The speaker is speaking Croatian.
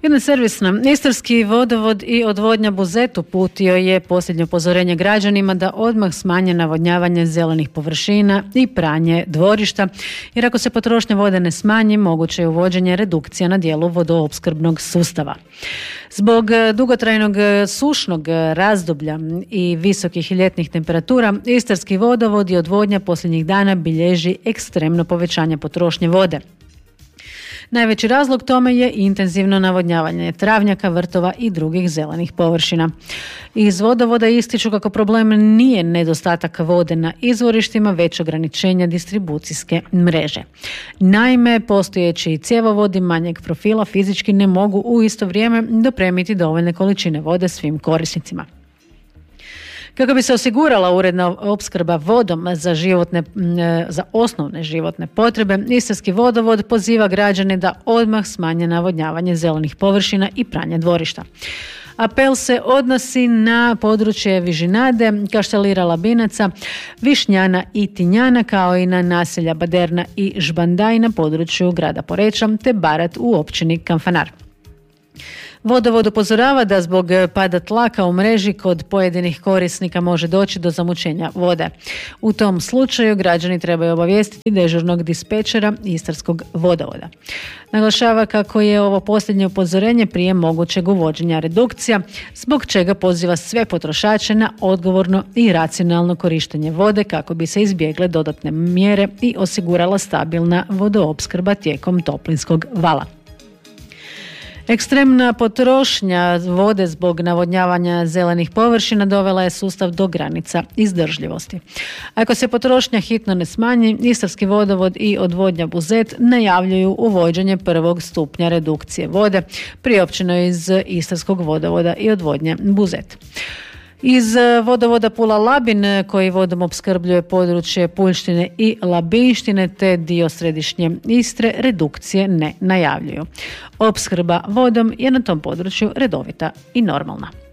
Jedna servisna. Istarski vodovod i odvodnja Buzet uputio je posljednje upozorenje građanima da odmah smanje navodnjavanje zelenih površina i pranje dvorišta, jer ako se potrošnja vode ne smanji, moguće je uvođenje redukcija na dijelu vodoopskrbnog sustava. Zbog dugotrajnog sušnog razdoblja i visokih ljetnih temperatura, Istarski vodovod i odvodnja posljednjih dana bilježi ekstremno povećanje potrošnje vode. Najveći razlog tome je intenzivno navodnjavanje travnjaka, vrtova i drugih zelenih površina. Iz vodovoda ističu kako problem nije nedostatak vode na izvorištima, već ograničenja distribucijske mreže. Naime, postojeći cjevovodi manjeg profila fizički ne mogu u isto vrijeme dopremiti dovoljne količine vode svim korisnicima. Kako bi se osigurala uredna opskrba vodom za osnovne životne potrebe, Istarski vodovod poziva građane da odmah smanje navodnjavanje zelenih površina i pranje dvorišta. Apel se odnosi na područje Vižinade, Kaštelira Labinaca, Višnjana i Tinjana, kao i na naselja Baderna i Žbandaj na području grada Poreča te Barat u općini Kanfanar. Vodovod upozorava da zbog pada tlaka u mreži kod pojedinih korisnika može doći do zamućenja vode. U tom slučaju građani trebaju obavijestiti dežurnog dispečera Istarskog vodovoda. Naglašava kako je ovo posljednje upozorenje prije mogućeg uvođenja redukcija, zbog čega poziva sve potrošače na odgovorno i racionalno korištenje vode kako bi se izbjegle dodatne mjere i osigurala stabilna vodoopskrba tijekom toplinskog vala. Ekstremna potrošnja vode zbog navodnjavanja zelenih površina dovela je sustav do granica izdržljivosti. Ako se potrošnja hitno ne smanji, Istarski vodovod i odvodnja Buzet najavljuju uvođenje prvog stupnja redukcije vode, priopćeno iz Istarskog vodovoda i odvodnje Buzet. Iz vodovoda Pula-Labin, koji vodom opskrbljuje područje Puljštine i Labinštine te dio središnje Istre, redukcije ne najavljuju. Opskrba vodom je na tom području redovita i normalna.